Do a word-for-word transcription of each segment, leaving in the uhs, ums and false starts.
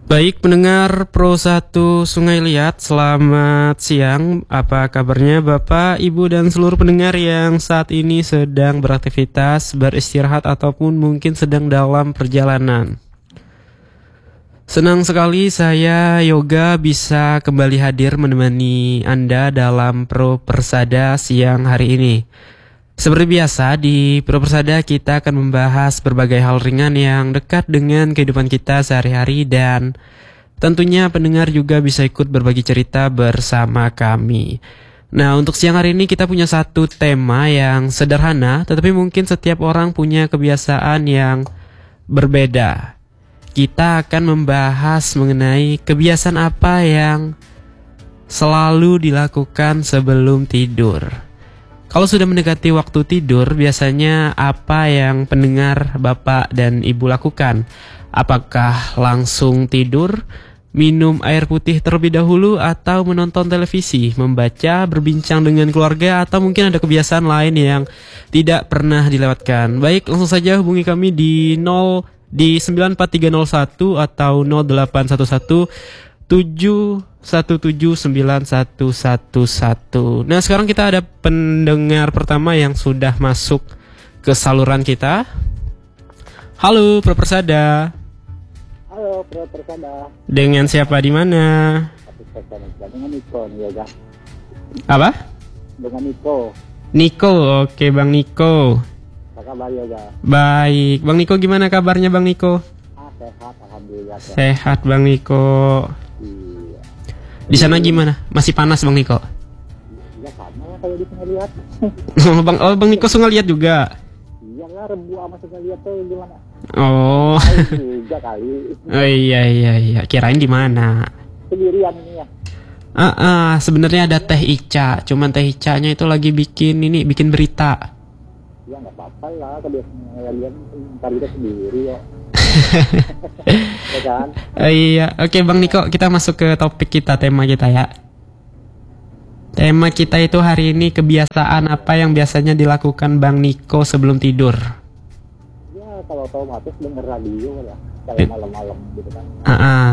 Baik pendengar Pro satu Sungai Liat, selamat siang. Apa kabarnya Bapak, Ibu, dan seluruh pendengar yang saat ini sedang beraktivitas, beristirahat, ataupun mungkin sedang dalam perjalanan. Senang sekali saya Yoga bisa kembali hadir menemani Anda dalam Pro Persada siang hari ini. Seperti biasa, di Pro Persada kita akan membahas berbagai hal ringan yang dekat dengan kehidupan kita sehari-hari, dan tentunya pendengar juga bisa ikut berbagi cerita bersama kami. Nah, untuk siang hari ini kita punya satu tema yang sederhana, tetapi mungkin setiap orang punya kebiasaan yang berbeda. Kita akan membahas mengenai kebiasaan apa yang selalu dilakukan sebelum tidur. Kalau sudah mendekati waktu tidur, biasanya apa yang pendengar Bapak dan Ibu lakukan? Apakah langsung tidur, minum air putih terlebih dahulu, atau menonton televisi, membaca, berbincang dengan keluarga, atau mungkin ada kebiasaan lain yang tidak pernah dilewatkan? Baik, langsung saja hubungi kami di nol di sembilan empat tiga nol satu atau nol delapan satu satu tujuh satu tujuh sembilan satu satu satu. Nah, sekarang kita ada pendengar pertama yang sudah masuk ke saluran kita. Halo, Pro Persada. Halo, Pro Persada. Dengan siapa di mana? Dengan Niko nih, Yoga. Apa? Dengan Niko. Niko, oke Bang Niko. Apa kabar, Yoga? Baik, Bang Niko, gimana kabarnya Bang Niko? Ah, sehat, alhamdulillah. Sehat Bang Niko. Iya. Di sana gimana? Masih panas Bang Niko? Iya, sama lah kayak di Sungai Liat. Oh, Bang, oh, Bang Niko Sungai Liat juga. Iya lah, Rebu sama Sungai Liat tuh gimana? Oh. Juga kali. Oh iya iya iya, kirain di mana? Sendirian ini ya. Ah, uh, uh, sebenarnya ada Teh Ica, cuman Teh Ica-nya itu lagi bikin ini, bikin berita. Ya nggak apa-apa lah, kebiasaan kalian ntar kita sendiri ya. Ya kan? Uh, iya, oke Bang Niko, kita masuk ke topik kita, tema kita ya. Tema kita itu hari ini kebiasaan apa yang biasanya dilakukan Bang Niko sebelum tidur? Ya kalau otomatis denger radio lah, kayak malam-malam gitu kan. Ah, uh-uh.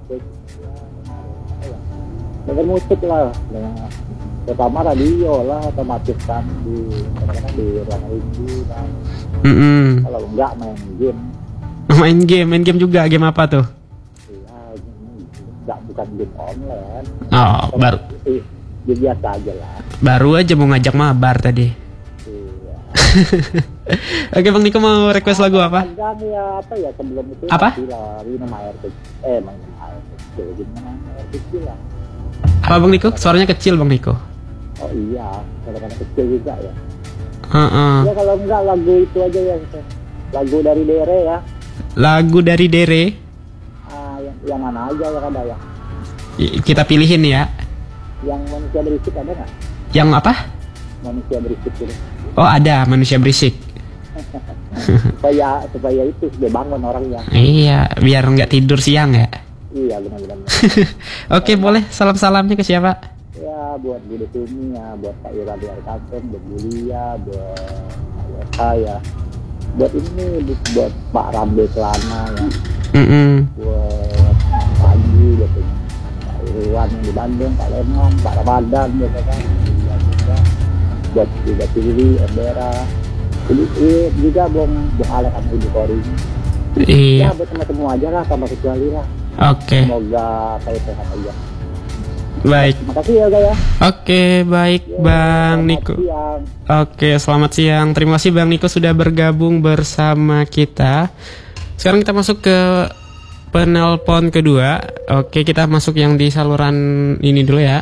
Denger musik lah, denger, pertama radio lah otomatis kan di kadang-kadang di ruang rindu kan. Mm-mm. Kalau enggak main game. Main game, main game juga, game apa tuh? Iya, enggak, bukan game online. Oh, Otomatis baru sih, game biasa aja lah. baru aja mau ngajak mabar tadi. Iya. Oke Bang Niko, mau request lagu apa? Kadang ya apa ya sebelum itu Apa? lah, minum air kecil. Eh, minum air kecil, gimana air kecil lah. Apa Bang Niko? Suaranya kecil Bang Niko. Oh iya, kadang-kadang kecil juga ya. Uh-uh. Ya kalau enggak lagu itu aja ya, lagu dari Dere ya. Lagu dari Dere. Ah, yang, yang mana aja yang ada ya? I- Kita pilihin ya. Yang manusia berisik ada nggak? Yang apa? Manusia berisik gitu. Oh ada, manusia berisik. supaya supaya itu sudah bangun orangnya. Iya, biar nggak tidur siang ya. Iya benar-benar. Oke, boleh salam-salamnya ke siapa? Ya buat Bude Tumi ya, buat Pak Ira Biar Kanton, buat Julia, buat Ayota ya, buat ini, buat Pak Rambe Kelana ya, Mm-mm. buat Pak Haji, buat Pak Irwan yang di Bandung, Pak Lemon, Pak Ramadan gitu kan, ya, juga. Buat juga Pilih, Embera, Pilih juga Bung Bung Alek sama Ibu Kori. Iya. Ya buat sama semua aja lah, sama kecuali lah. Oke. Semoga saya sehat aja. Baik. Terima kasih ya Gaya. Oke, baik Ya, Bang selamat Niko. siang. Oke, selamat siang. Terima kasih Bang Niko sudah bergabung bersama kita. Sekarang kita masuk ke penelpon kedua. Oke, kita masuk yang di saluran ini dulu ya.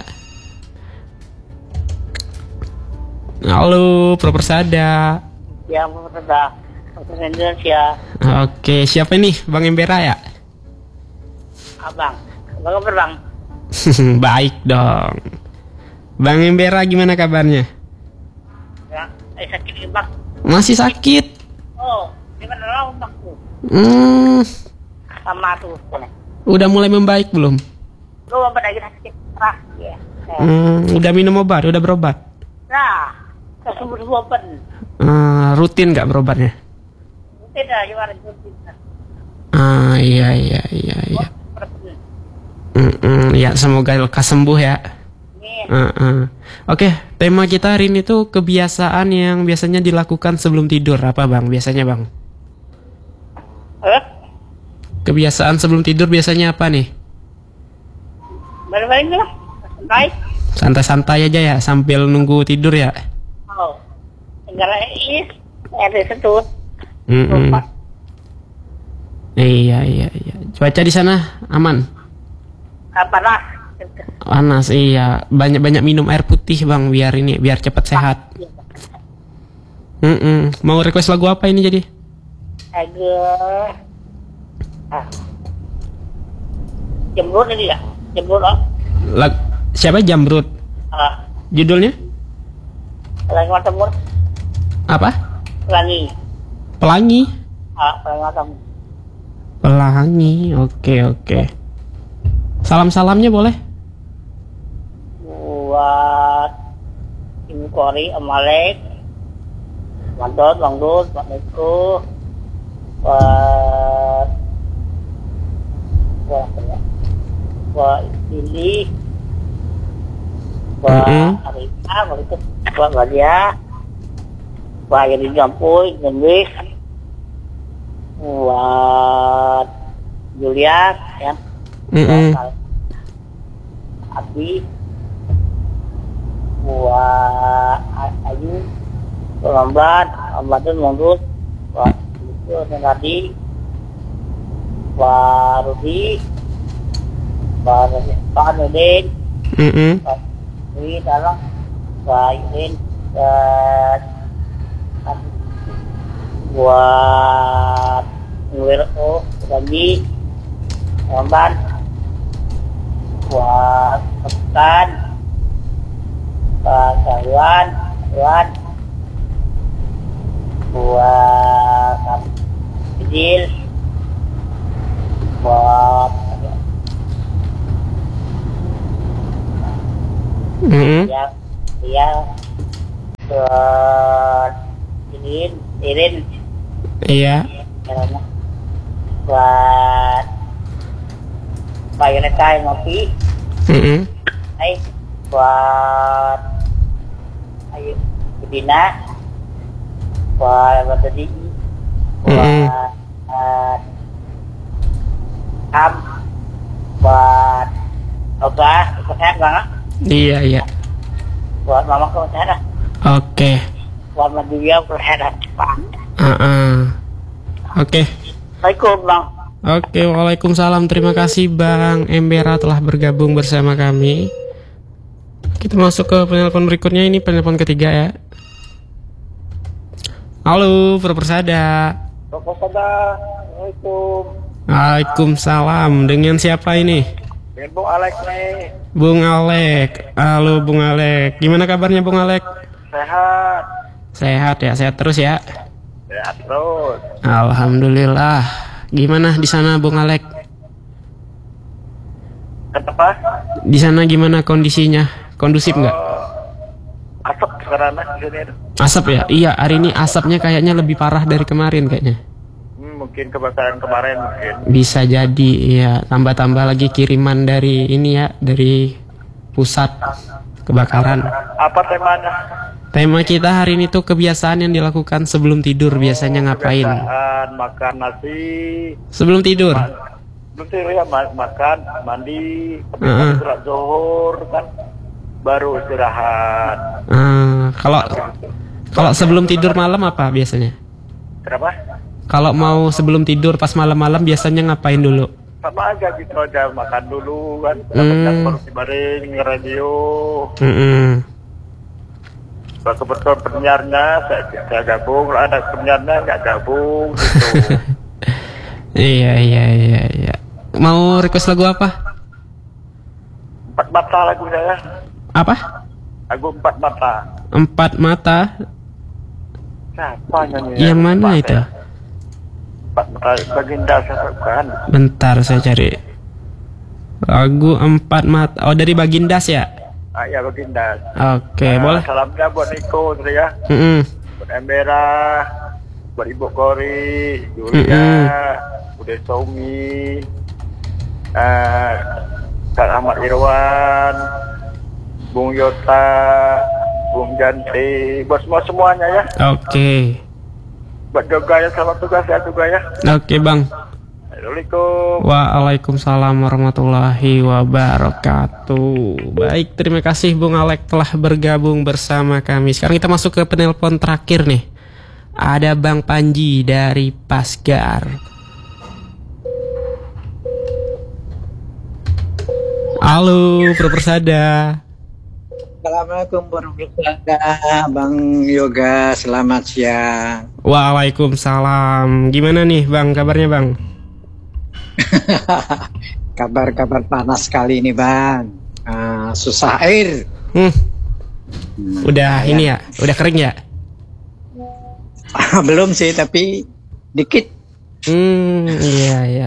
Halo, Pro Persada. Ya, pemerintah Pemerintah Indonesia. Oke, siapa nih? Bang Embera ya? Abang, abang kabar bang? Baik dong. Bang Embera gimana kabarnya? Ya, eh sakit nih bang. Masih sakit? Oh, gimana lo bang tuh? Hmm, Sama tuh. udah mulai membaik belum? Lo apa lagi sakit parah ya? Hmm, udah minum obat, udah berobat? Nah, kesumur semua pen. Hmm, rutin nggak berobatnya? Tidak, gimana rutin? Ah, iya iya iya iya. Rutin. Mm-mm, ya semoga lekas sembuh ya. Amin. Uh-uh. Oke, tema kita hari ini tuh kebiasaan yang biasanya dilakukan sebelum tidur. Apa bang? Biasanya bang? Eh? Kebiasaan sebelum tidur biasanya apa nih? Balik-balik lah. Baik. Santai-santai aja ya sambil nunggu tidur ya. Oh. Negara is. Ada satu. Mm-mm. Iya iya iya. Cuaca di sana aman? Apa lah? Panas iya. Banyak-banyak minum air putih bang biar ini biar cepat sehat. Mm-mm. Mau request lagu apa ini jadi? Agak. Ah. Jembrut ini ya? Jembrut oh. Lag siapa Jamrut? Ah. Judulnya? Pelangi Matamur. Apa? Pelangi. Pelangi. Ah, Pelangi Matamur. Pelangi. Oke oke. Salam-salamnya boleh? Buat Ibu Kori, Om Alek, Mantot, Bang Dut, Bang Eko, buat buat apa ya? Buat Lili, buat Mm-mm. Arika, buat itu, buat Badia, buat Yadi Jampuy, Nembik, buat Julia, ya, Mm-mm. buat Abi, buat Ayu, buat Lambat, Lambat itu Manggut, buat itu Nenadi, buat Rudi, buat Pak Nudin, Mm-mm. buat Dwi Dalang, buat Yudin, buat buat Nwirko, Gaji, Lambat, buat Pekan, buat Kawan, Kawan, buat Kecil, buat Mm-mm. yang yang buat Irin, Irin, Iya. namanya, buat Bayoneta yang ngopi, Mm-mm. Hai, buat Ayu Budina, buat Batadi, buat uh, Am, buat Oga, ikut sehat banget, Iya iya. buat Mama kau sehat, Oke. buat Madia kau sehat, Pak. Uh-uh. Oke. Assalamualaikum bang. Oke, waalaikumsalam. Terima kasih Bang Embera telah bergabung bersama kami. Kita masuk ke penelpon berikutnya. Ini penelpon ketiga ya. Halo, Perpersada. Assalamualaikum. Waalaikumsalam. Dengan siapa ini? Dengan Bung Alex nih. Bung Alek. Halo Bung Alek. Gimana kabarnya Bung Alek? Sehat. Sehat ya, sehat terus ya. Sehat terus. Alhamdulillah. Gimana di sana Bung Alek? Kenapa? Di sana gimana kondisinya? Kondusif nggak? Asap sekarang di sini. Asap ya? Iya, hari ini asapnya kayaknya lebih parah dari kemarin kayaknya. Hmm, mungkin kebakaran kemarin mungkin. Bisa jadi, ya. Tambah-tambah lagi kiriman dari ini ya, dari pusat kebakaran. Apa temanya? Tema kita hari ini tuh kebiasaan yang dilakukan sebelum tidur. Biasanya ngapain? Kebiasaan makan nasi. Sebelum tidur? Belum tidur ya, ma- makan, mandi, habis Heeh. mandi sholat zuhur kan, baru istirahat. Ah, kalau kalau sebelum tidur malam apa biasanya? Kenapa? Kalau mau sebelum tidur pas malam-malam biasanya ngapain dulu? Sama aja gitu aja, makan dulu kan, Hmm. baru dibaring radio. Mm-mm. Kalau kebetulan penyiarnya saya, saya gabung, kalau ada penyiarnya nggak gabung gitu. Iya iya iya iya. Mau request lagu apa? Empat mata lagunya ya, Apa? lagu empat mata. Empat mata. Siapa nyanyi? Yang mana itu? Empat mata Baginda siapa bukan? Bentar saya cari. Lagu Empat Mata. Oh dari Bagindas ya? Ah ya Baginda. Oke, Nah, boleh. salamnya buat Niko tadi ya, Mm-mm. buat Embera, buat Ibu Kori, Julia, Mm-mm. Bude Somi, uh, Kak Ahmad Irwan, Bung Yota, Bung Janti, buat semua semuanya ya. Oke. Buat juga ya, selamat tugas ya juga ya. Oke bang. Assalamualaikum. Waalaikumsalam warahmatullahi wabarakatuh. Baik, terima kasih Bung Alek telah bergabung bersama kami. Sekarang kita masuk ke penelpon terakhir nih. Ada Bang Panji dari Pasgar. Halo, Pro Persada. Assalamualaikum warahmatullahi wabarakatuh, Bang Yoga, selamat siang. Waalaikumsalam. Gimana nih Bang, kabarnya Bang? Kabar-kabar panas sekali ini Bang, uh, susah air. Hmm. Udah ini ya, udah kering ya? Belum sih, tapi dikit. Hmm, iya iya.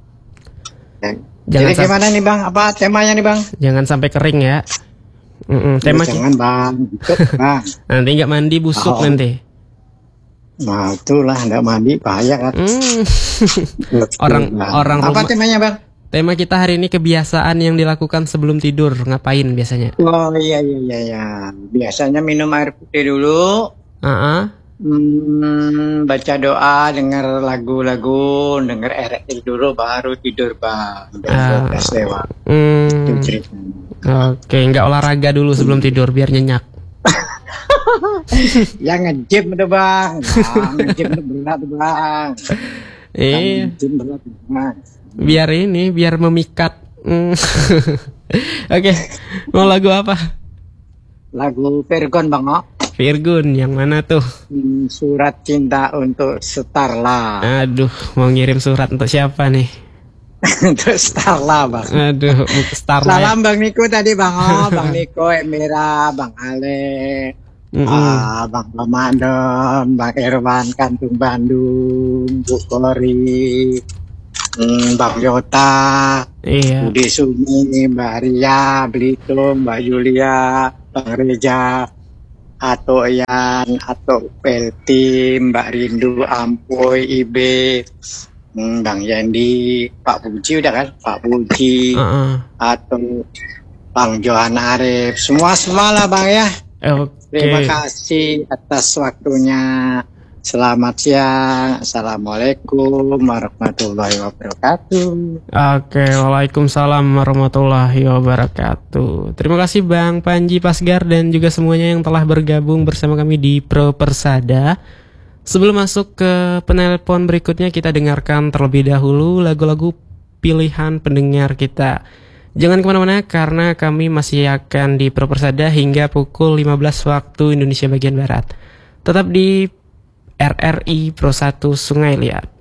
Jadi Jangan sam- gimana nih Bang, apa temanya nih Bang? Jangan sampai kering ya. Mm-mm, tema ki- Jangan Bang, ikut Bang. nanti nggak mandi busuk Oh. nanti. Nah itulah, nggak mandi bahaya kan. Hmm. Betul, Orang- Bang. orang Apa rumah- temanya Bang? Tema kita hari ini kebiasaan yang dilakukan sebelum tidur. Ngapain biasanya? Oh iya iya iya iya. Biasanya minum air putih dulu. Ah, Hmm, baca doa, denger lagu-lagu, denger R L dulu baru tidur Bang. Ah. Udah lewat. hmm. Itu ceritanya. Oke, nggak olahraga dulu sebelum tidur biar nyenyak. Ya nge-gym tuh Bang. Nah, nge-gym tuh berat Bang. Iya, Nge-gym berat Bang. biar ini, biar memikat. Hmm. Oke, mau lagu apa? Lagu Virgon Bang oh. Virgun, yang mana tuh? Hmm, Surat cinta untuk Starla. Aduh, mau ngirim surat untuk siapa nih? Untuk Starla Bang. Aduh, Starlight. Salam Bang Niko tadi Bang oh. Bang Niko, Emira, Bang Ale. Mm-mm. Ah, Bang Ramadan, Bang Irwan, Kantung Bandung, Bu Kori, hmm, Bang Yota, Iya. Budi Sumi, Mbak Ria, Belitung, Mbak Julia, Bang Reja, Ato Yan, Ato Pelti, Mbak Rindu, Ampoy, Ibe, hmm, Bang Yandi, Pak Puji udah kan? Pak Puji, Uh-uh. atau Bang Johan Arif, semua-semua lah Bang ya. Oke. Terima kasih atas waktunya. Selamat siang. Assalamualaikum warahmatullahi wabarakatuh. Oke, waalaikumsalam warahmatullahi wabarakatuh. Terima kasih Bang Panji Pasgar dan juga semuanya yang telah bergabung bersama kami di Pro Persada. Sebelum masuk ke penelpon berikutnya, kita dengarkan terlebih dahulu lagu-lagu pilihan pendengar kita. Jangan kemana-mana karena kami masih akan di Pro Persada hingga pukul lima belas waktu Indonesia bagian Barat. Tetap di R R I Pro satu Sungai Liat.